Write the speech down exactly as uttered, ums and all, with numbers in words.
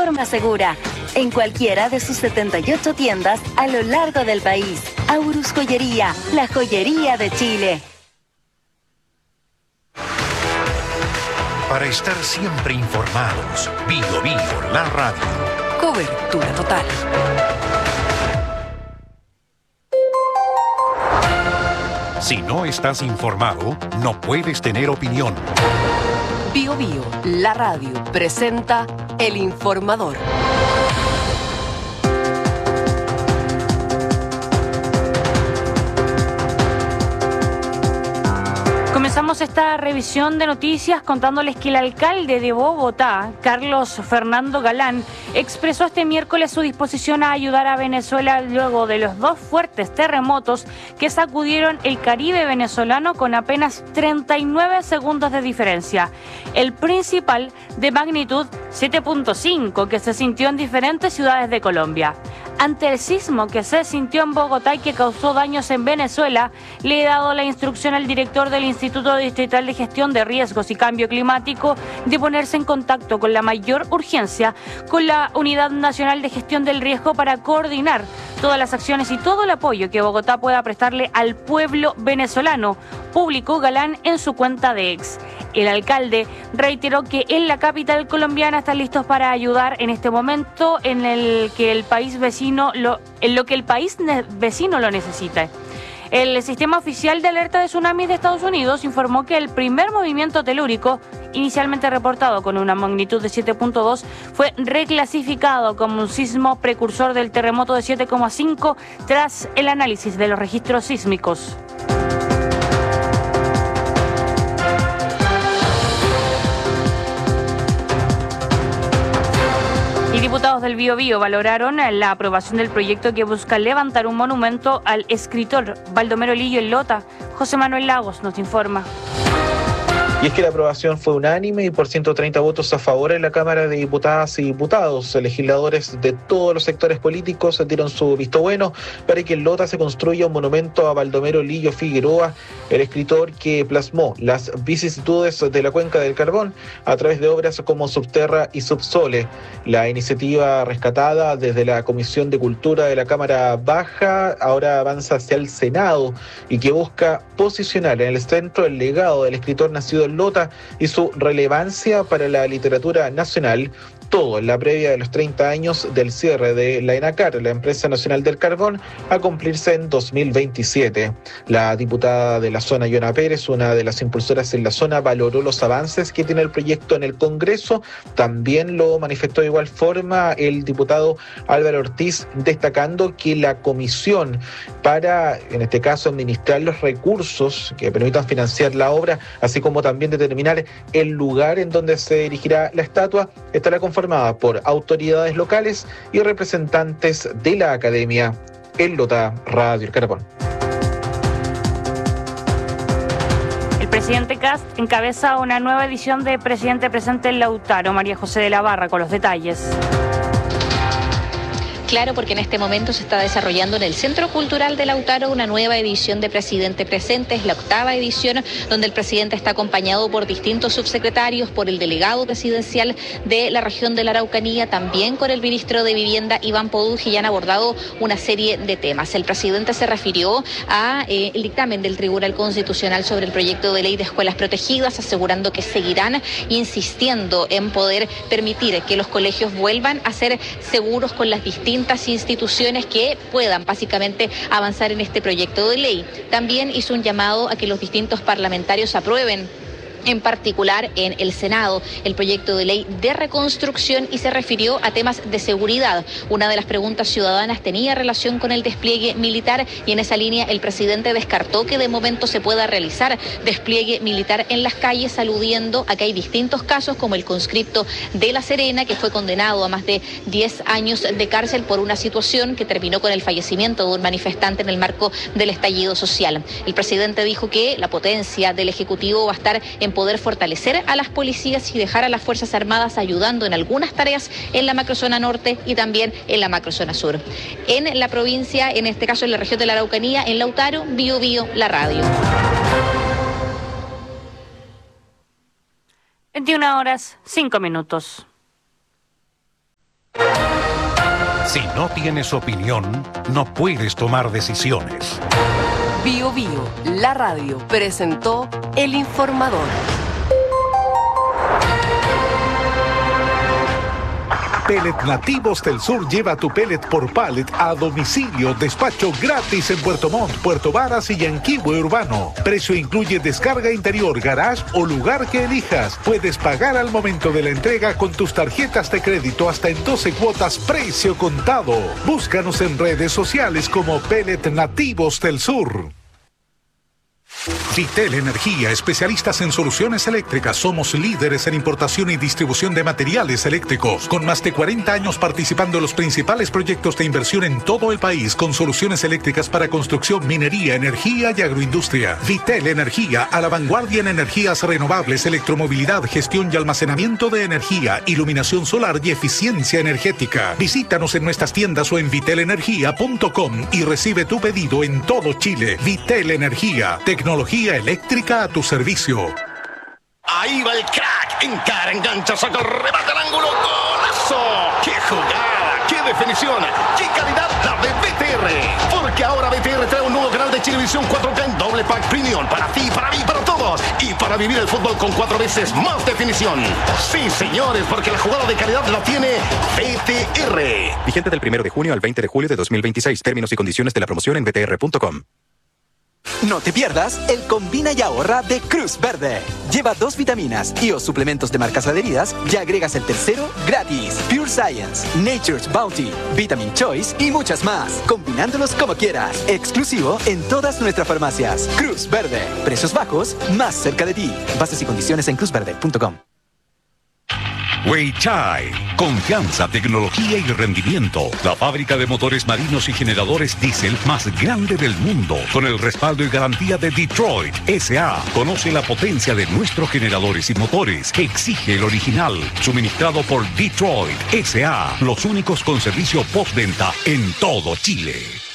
forma segura. En cualquiera de sus setenta y ocho tiendas a lo largo del país. Aurus Joyería, la joyería de Chile. Para estar siempre informados, Bio Bio, la radio. Cobertura total. Si no estás informado, no puedes tener opinión. Bio Bio, la radio, presenta El Informador. Comenzamos esta revisión de noticias contándoles que el alcalde de Bogotá, Carlos Fernando Galán, expresó este miércoles su disposición a ayudar a Venezuela luego de los dos fuertes terremotos que sacudieron el Caribe venezolano con apenas treinta y nueve segundos de diferencia. El principal de magnitud siete punto cinco que se sintió en diferentes ciudades de Colombia. Ante el sismo que se sintió en Bogotá y que causó daños en Venezuela, le he dado la instrucción al director del Instituto Distrital de Gestión de Riesgos y Cambio Climático de ponerse en contacto con la mayor urgencia con la Unidad Nacional de Gestión del Riesgo para coordinar todas las acciones y todo el apoyo que Bogotá pueda prestarle al pueblo venezolano, publicó Galán en su cuenta de X. El alcalde reiteró que en la capital colombiana están listos para ayudar en este momento en el que el país vecino lo, en lo que el país vecino lo necesita. El sistema oficial de alerta de tsunamis de Estados Unidos informó que el primer movimiento telúrico, inicialmente reportado con una magnitud de siete punto dos, fue reclasificado como un sismo precursor del terremoto de siete coma cinco tras el análisis de los registros sísmicos. Y diputados del Biobío valoraron la aprobación del proyecto que busca levantar un monumento al escritor Baldomero Lillo en Lota. José Manuel Lagos nos informa. Y es que la aprobación fue unánime y por ciento treinta votos a favor en la Cámara de Diputadas y Diputados. Legisladores de todos los sectores políticos dieron su visto bueno para que en Lota se construya un monumento a Baldomero Lillo Figueroa, el escritor que plasmó las vicisitudes de la cuenca del carbón a través de obras como Subterra y Subsole. La iniciativa rescatada desde la Comisión de Cultura de la Cámara Baja ahora avanza hacia el Senado y que busca posicionar en el centro el legado del escritor nacido en Lota y su relevancia para la literatura nacional, todo en la previa de los treinta años del cierre de la ENACAR, la Empresa Nacional del Carbón, a cumplirse en dos mil veintisiete. La diputada de la zona, Yona Pérez, una de las impulsoras en la zona, valoró los avances que tiene el proyecto en el Congreso. También lo manifestó de igual forma el diputado Álvaro Ortiz, destacando que la comisión para, en este caso, administrar los recursos que permitan financiar la obra, así como también determinar el lugar en donde se dirigirá la estatua, estará conformada por autoridades locales y representantes de la academia. En Lota, Radio El Carbón. El presidente Kast encabeza una nueva edición de Presidente Presente en Lautaro. María José de la Barra con los detalles. Claro, porque en este momento se está desarrollando en el Centro Cultural de Lautaro una nueva edición de Presidente Presente. Es la octava edición donde el presidente está acompañado por distintos subsecretarios, por el delegado presidencial de la región de la Araucanía, también con el ministro de Vivienda, Iván Poduje, y han abordado una serie de temas. El presidente se refirió a eh, el dictamen del Tribunal Constitucional sobre el proyecto de ley de escuelas protegidas, asegurando que seguirán insistiendo en poder permitir que los colegios vuelvan a ser seguros con las distintas instituciones que puedan básicamente avanzar en este proyecto de ley. También hizo un llamado a que los distintos parlamentarios aprueben, en particular en el Senado, el proyecto de ley de reconstrucción, y se refirió a temas de seguridad. Una de las preguntas ciudadanas tenía relación con el despliegue militar y en esa línea el presidente descartó que de momento se pueda realizar despliegue militar en las calles, aludiendo a que hay distintos casos como el conscripto de La Serena, que fue condenado a más de diez años de cárcel por una situación que terminó con el fallecimiento de un manifestante en el marco del estallido social. El presidente dijo que la potencia del Ejecutivo va a estar en poder fortalecer a las policías y dejar a las Fuerzas Armadas ayudando en algunas tareas en la macrozona norte y también en la macrozona sur. En la provincia, en este caso en la región de la Araucanía, en Lautaro, Bio Bio, la radio. veintiuna horas, cinco minutos. Si no tienes opinión, no puedes tomar decisiones. Bio Bio, la radio, presentó El Informador. Pellet Nativos del Sur lleva tu pellet por pallet a domicilio. Despacho gratis en Puerto Montt, Puerto Varas y Yanquihue Urbano. Precio incluye descarga interior, garage o lugar que elijas. Puedes pagar al momento de la entrega con tus tarjetas de crédito hasta en doce cuotas precio contado. Búscanos en redes sociales como Pellet Nativos del Sur. Vitel Energía, especialistas en soluciones eléctricas. Somos líderes en importación y distribución de materiales eléctricos, con más de cuarenta años participando en los principales proyectos de inversión en todo el país, con soluciones eléctricas para construcción, minería, energía y agroindustria. Vitel Energía, a la vanguardia en energías renovables, electromovilidad, gestión y almacenamiento de energía, iluminación solar y eficiencia energética. Visítanos en nuestras tiendas o en vitel energía punto com y recibe tu pedido en todo Chile. Vitel Energía, tecnología eléctrica a tu servicio. Ahí va el crack, encara, engancha, saca el remate al ángulo, ¡golazo! ¡Qué jugada! ¡Qué definición! ¡Qué calidad la de B T R! Porque ahora B T R trae un nuevo canal de Chilevisión cuatro K en doble pack premium para ti, para mí, para todos y para vivir el fútbol con cuatro veces más definición. Sí, señores, porque la jugada de calidad la tiene B T R. Vigente del primero de junio al veinte de julio de dos mil veintiséis. Términos y condiciones de la promoción en b t r punto com. No te pierdas el Combina y Ahorra de Cruz Verde. Lleva dos vitaminas y o suplementos de marcas adheridas y agregas el tercero gratis. Pure Science, Nature's Bounty, Vitamin Choice y muchas más. Combinándolos como quieras. Exclusivo en todas nuestras farmacias. Cruz Verde. Precios bajos, más cerca de ti. Bases y condiciones en cruz verde punto com. Weichai, confianza, tecnología y rendimiento. La fábrica de motores marinos y generadores diésel más grande del mundo, con el respaldo y garantía de Detroit S A. Conoce la potencia de nuestros generadores y motores. Exige el original, suministrado por Detroit S A. Los únicos con servicio postventa en todo Chile.